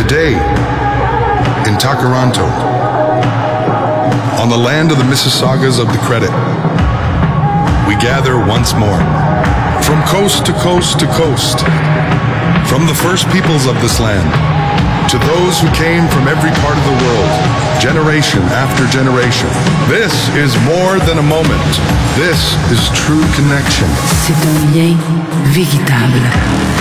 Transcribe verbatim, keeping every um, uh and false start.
Today, in Takaranto, on the land of the Mississaugas of the Credit, we gather once more. From coast to coast to coast, from the first peoples of this land, to those who came from every part of the world, generation after generation. This is more than a moment. This is true connection. C'est un lien véritable.